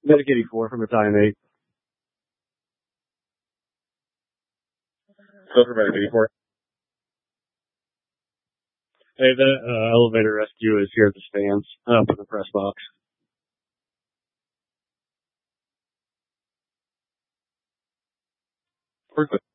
Medic 84 from Battalion 8. Go for Medic 84. Hey, the elevator rescue is here at the stands, up in the press box. Perfect.